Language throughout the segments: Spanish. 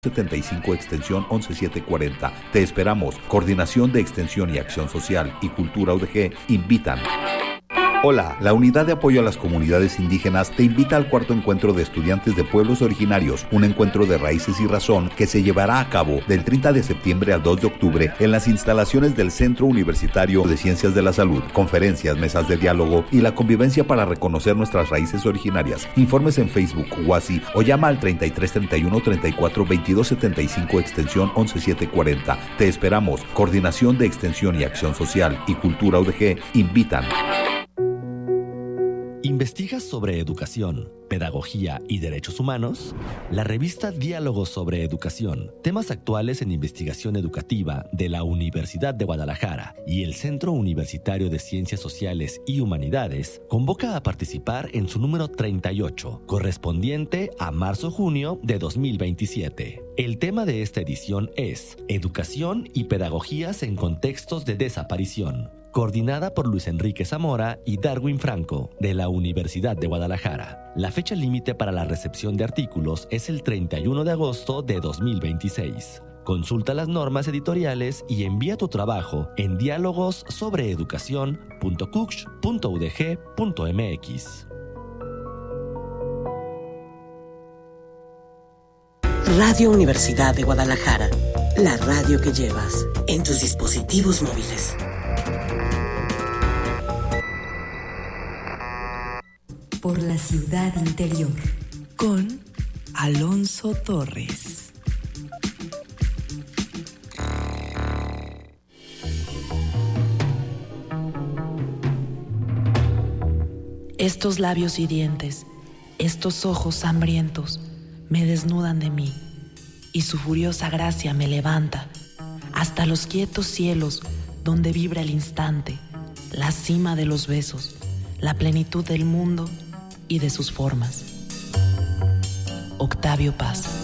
75 extensión 11740. Te esperamos. Coordinación de Extensión y Acción Social y Cultura UDG invitan. Hola, la Unidad de Apoyo a las Comunidades Indígenas te invita al cuarto encuentro de estudiantes de pueblos originarios, un encuentro de raíces y razón que se llevará a cabo del 30 de septiembre al 2 de octubre en las instalaciones del Centro Universitario de Ciencias de la Salud. Conferencias, mesas de diálogo y la convivencia para reconocer nuestras raíces originarias. Informes en Facebook, WhatsApp o llama al 33 31 34 22 75 extensión 11740. Te esperamos. Coordinación de Extensión y Acción Social y Cultura UDG invitan. ¿Investigas sobre educación, pedagogía y derechos humanos? La revista Diálogos sobre Educación, temas actuales en investigación educativa de la Universidad de Guadalajara y el Centro Universitario de Ciencias Sociales y Humanidades, convoca a participar en su número 38, correspondiente a marzo-junio de 2027. El tema de esta edición es Educación y Pedagogías en Contextos de Desaparición, coordinada por Luis Enrique Zamora y Darwin Franco, de la Universidad de Guadalajara. La fecha límite para la recepción de artículos es el 31 de agosto de 2026. Consulta las normas editoriales y envía tu trabajo en dialogossobreeducacion.cuch.udg.mx. Radio Universidad de Guadalajara, la radio que llevas en tus dispositivos móviles. Por la ciudad interior, con Alonso Torres. Estos labios hirientes, estos ojos hambrientos, me desnudan de mí, y su furiosa gracia me levanta hasta los quietos cielos donde vibra el instante, la cima de los besos, la plenitud del mundo y de sus formas. Octavio Paz.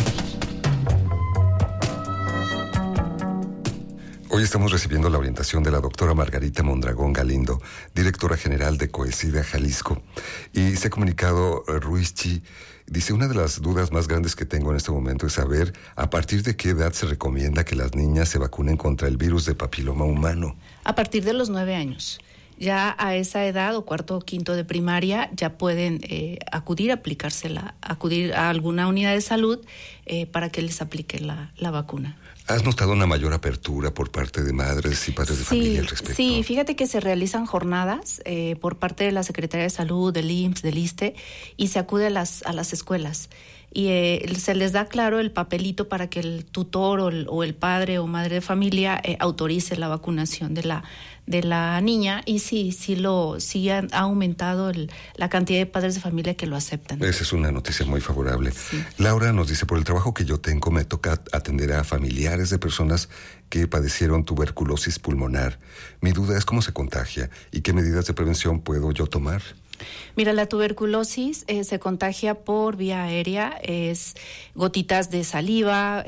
Hoy estamos recibiendo la orientación de la doctora Margarita Mondragón Galindo, directora general de COESIDA Jalisco. Y se ha comunicado Ruizchi. Dice, una de las dudas más grandes que tengo en este momento es saber a partir de qué edad se recomienda que las niñas se vacunen contra el virus de papiloma humano. A partir de los 9 años. Ya a esa edad, o cuarto o quinto de primaria, ya pueden acudir a alguna unidad de salud para que les aplique la vacuna. ¿Has notado una mayor apertura por parte de madres y padres de familia al respecto? Sí, fíjate que se realizan jornadas por parte de la Secretaría de Salud, del IMSS, del ISSSTE, y se acude a las escuelas. Y se les da, claro, el papelito para que el tutor o el padre o madre de familia autorice la vacunación de la niña. Y sí ha aumentado la cantidad de padres de familia que lo aceptan. Esa es una noticia muy favorable. Sí. Laura nos dice, por el trabajo que yo tengo, me toca atender a familiares de personas que padecieron tuberculosis pulmonar. Mi duda es cómo se contagia y qué medidas de prevención puedo yo tomar. Mira, la tuberculosis se contagia por vía aérea, es gotitas de saliva,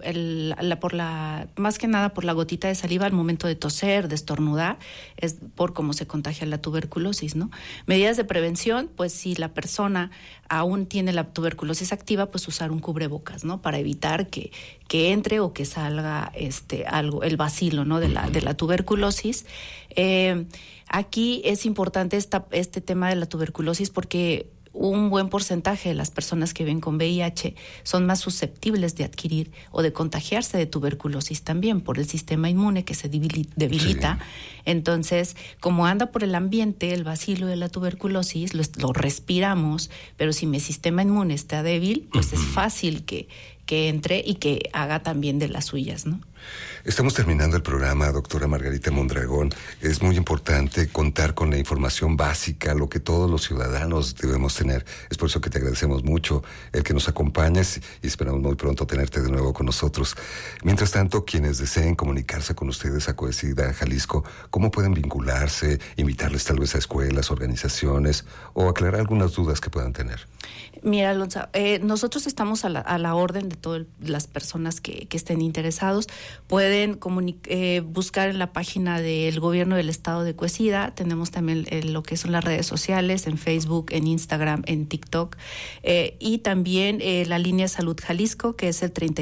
más que nada por la gotita de saliva al momento de toser, de estornudar, es por cómo se contagia la tuberculosis, ¿no? Medidas de prevención, pues si la persona aún tiene la tuberculosis activa, pues usar un cubrebocas, ¿no? Para evitar que entre o que salga el bacilo, ¿no? de la tuberculosis. Aquí es importante este tema de la tuberculosis porque un buen porcentaje de las personas que viven con VIH son más susceptibles de adquirir o de contagiarse de tuberculosis también por el sistema inmune que se debilita. Sí. Entonces, como anda por el ambiente el bacilo de la tuberculosis, lo respiramos, pero si mi sistema inmune está débil, pues es fácil que entre y que haga también de las suyas, ¿no? Estamos terminando el programa, doctora Margarita Mondragón. Es muy importante contar con la información básica, lo que todos los ciudadanos debemos tener. Es por eso que te agradecemos mucho el que nos acompañes y esperamos muy pronto tenerte de nuevo con nosotros. Mientras tanto, quienes deseen comunicarse con ustedes a COESIDA Jalisco, ¿cómo pueden vincularse, invitarles tal vez a escuelas, organizaciones o aclarar algunas dudas que puedan tener? Mira, Alonso, nosotros estamos a la orden de todas las personas que estén interesados. Pueden buscar en la página del Gobierno del Estado de COESIDA. Tenemos también lo que son las redes sociales, en Facebook, en Instagram, en TikTok. Y también la línea Salud Jalisco, que es el 30